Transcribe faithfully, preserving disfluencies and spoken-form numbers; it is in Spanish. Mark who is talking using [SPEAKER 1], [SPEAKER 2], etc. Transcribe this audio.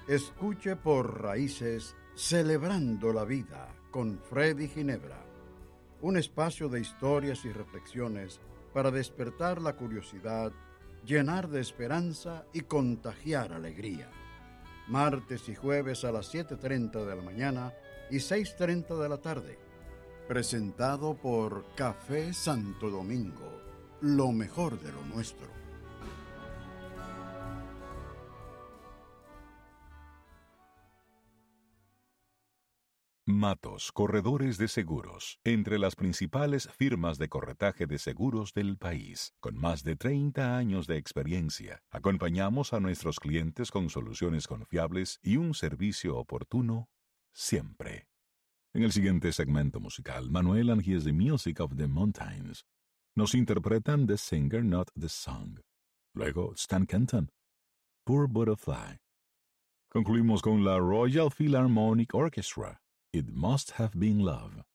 [SPEAKER 1] Escuche por Raíces, Celebrando la Vida, con Freddy Ginebra. Un espacio de historias y reflexiones para despertar la curiosidad, llenar de esperanza y contagiar alegría. Martes y jueves a las siete y media de la mañana y seis y treinta de la tarde. Presentado por Café Santo Domingo, lo mejor de lo nuestro.
[SPEAKER 2] Matos, corredores de seguros, entre las principales firmas de corretaje de seguros del país. Con más de treinta años de experiencia, acompañamos a nuestros clientes con soluciones confiables y un servicio oportuno siempre. En el siguiente segmento musical, Manuel and He is the Music of the Mountains nos interpretan The Singer Not the Song. Luego, Stan Kenton, Poor Butterfly. Concluimos con la Royal Philharmonic Orchestra, It Must Have Been Love.